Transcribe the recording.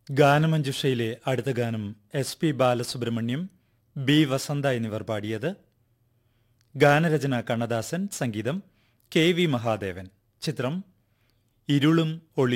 ഗാനമഞ്ജുഷയിലെ അടുത്ത ഗാനം SP Balasubrahmanyam, B വസന്ത എന്നിവർ പാടിയത്. ഗാനരചന കണ്ണദാസൻ, സംഗീതം KV മഹാദേവൻ. ചിത്രം ഇരുളും ഒളി.